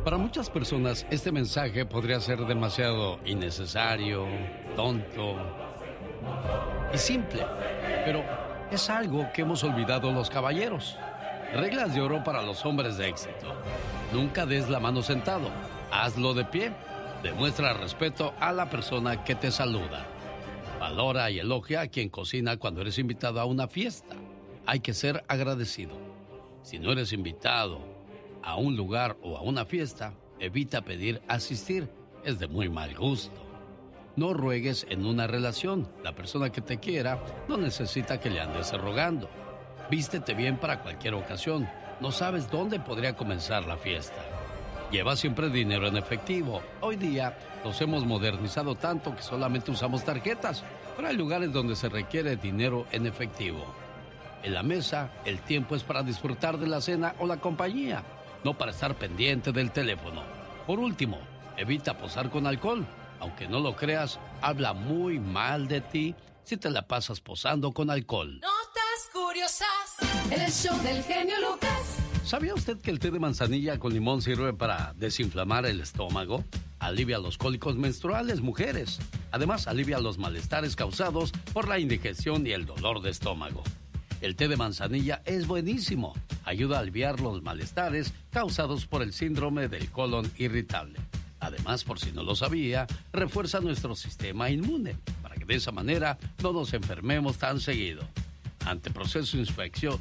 Para muchas personas, este mensaje podría ser demasiado innecesario, tonto y simple, pero es algo que hemos olvidado los caballeros. Reglas de oro para los hombres de éxito. Nunca des la mano sentado, hazlo de pie. Demuestra respeto a la persona que te saluda. Valora y elogia a quien cocina cuando eres invitado a una fiesta. Hay que ser agradecido. Si no eres invitado a un lugar o a una fiesta, evita pedir asistir. Es de muy mal gusto. No ruegues en una relación. La persona que te quiera no necesita que le andes rogando. Vístete bien para cualquier ocasión. No sabes dónde podría comenzar la fiesta. Lleva siempre dinero en efectivo. Hoy día nos hemos modernizado tanto que solamente usamos tarjetas, pero hay lugares donde se requiere dinero en efectivo. En la mesa, el tiempo es para disfrutar de la cena o la compañía, no para estar pendiente del teléfono. Por último, evita posar con alcohol. Aunque no lo creas, habla muy mal de ti si te la pasas posando con alcohol. Notas curiosas, el show del genio Lucas. ¿Sabía usted que el té de manzanilla con limón sirve para desinflamar el estómago? Alivia los cólicos menstruales, mujeres. Además, alivia los malestares causados por la indigestión y el dolor de estómago. El té de manzanilla es buenísimo. Ayuda a aliviar los malestares causados por el síndrome del colon irritable. Además, por si no lo sabía, refuerza nuestro sistema inmune, para que de esa manera no nos enfermemos tan seguido. Ante proceso de infección.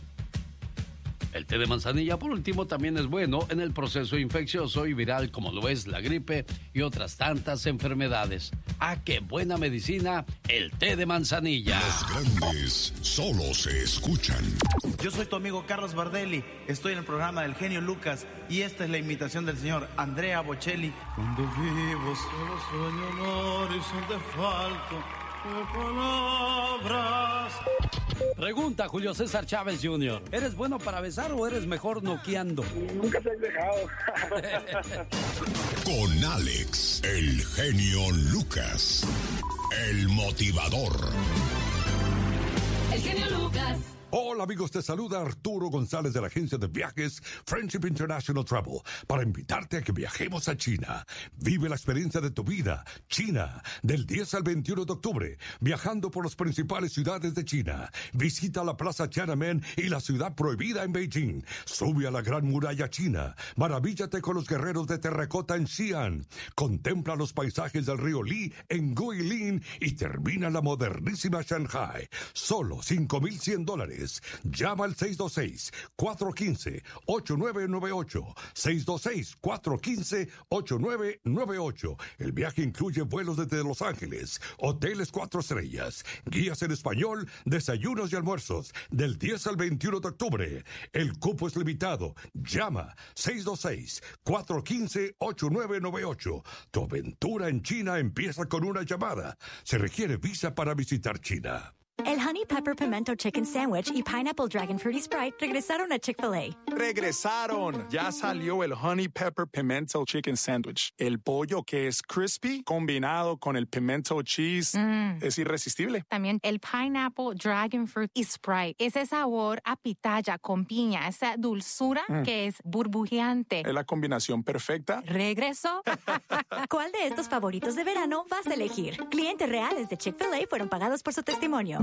El té de manzanilla, por último, también es bueno en el proceso infeccioso y viral como lo es la gripe y otras tantas enfermedades. ¡Ah, qué buena medicina! El té de manzanilla. Los grandes solo se escuchan. Yo soy tu amigo Carlos Bardelli. Estoy en el programa del genio Lucas y esta es la imitación del señor Andrea Bocelli. Cuando vivo solo sueño un horizonte falto de palabras. Pregunta Julio César Chávez Jr. ¿Eres bueno para besar o eres mejor noqueando? Nunca te he dejado. Con Alex, el genio Lucas, el motivador. El genio Lucas. Hola amigos, te saluda Arturo González de la agencia de viajes Friendship International Travel para invitarte a que viajemos a China. Vive la experiencia de tu vida, China, del 10 al 21 de octubre, viajando por las principales ciudades de China. Visita la Plaza Tiananmen y la ciudad prohibida en Beijing. Sube a la Gran Muralla China. Maravíllate con los guerreros de terracota en Xi'an. Contempla los paisajes del río Li en Guilin y termina la modernísima Shanghai. Solo $5,100. Llama al 626-415-8998. 626-415-8998. El viaje incluye vuelos desde Los Ángeles, hoteles 4 estrellas, guías en español, desayunos y almuerzos, del 10 al 21 de octubre. El cupo es limitado. Llama 626-415-8998. Tu aventura en China empieza con una llamada. Se requiere visa para visitar China. El Honey Pepper Pimento Chicken Sandwich y Pineapple Dragon Fruity Sprite regresaron a Chick-fil-A. ¡Regresaron! Ya salió el Honey Pepper Pimento Chicken Sandwich. El pollo que es crispy combinado con el pimento cheese es irresistible. También el Pineapple Dragon Fruit y Sprite. Ese sabor a pitaya con piña, esa dulzura que es burbujeante. Es la combinación perfecta. ¿Regresó? ¿Cuál de estos favoritos de verano vas a elegir? Clientes reales de Chick-fil-A fueron pagados por su testimonio.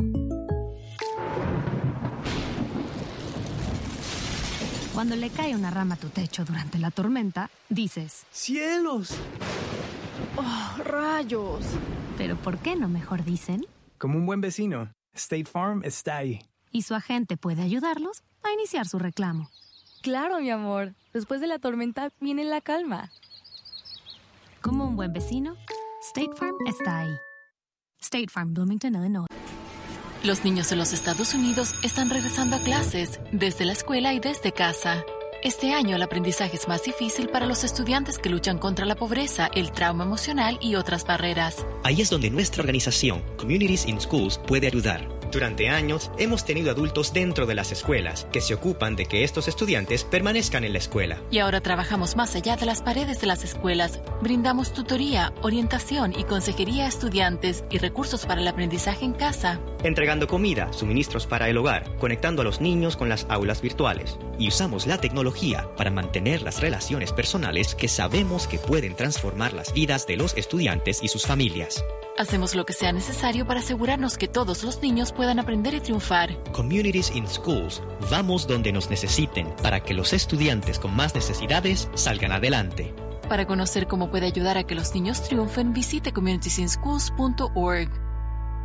Cuando le cae una rama a tu techo durante la tormenta, dices: ¡cielos! ¡Oh, rayos! Pero ¿por qué no mejor dicen? Como un buen vecino, State Farm está ahí. Y su agente puede ayudarlos a iniciar su reclamo. Claro, mi amor. Después de la tormenta viene la calma. Como un buen vecino, State Farm está ahí. State Farm, Bloomington, Illinois. Los niños de los Estados Unidos están regresando a clases, desde la escuela y desde casa. Este año el aprendizaje es más difícil para los estudiantes que luchan contra la pobreza, el trauma emocional y otras barreras. Ahí es donde nuestra organización, Communities in Schools, puede ayudar. Durante años, hemos tenido adultos dentro de las escuelas que se ocupan de que estos estudiantes permanezcan en la escuela. Y ahora trabajamos más allá de las paredes de las escuelas. Brindamos tutoría, orientación y consejería a estudiantes y recursos para el aprendizaje en casa. entregando comida, suministros para el hogar, conectando a los niños con las aulas virtuales. Y usamos la tecnología para mantener las relaciones personales que sabemos que pueden transformar las vidas de los estudiantes y sus familias. Hacemos lo que sea necesario para asegurarnos que todos los niños puedan aprender y triunfar. Communities in Schools. Vamos donde nos necesiten para que los estudiantes con más necesidades salgan adelante. Para conocer cómo puede ayudar a que los niños triunfen, visite communitiesinsschools.org.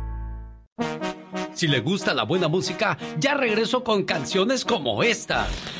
Si le gusta la buena música, ya regreso con canciones como esta.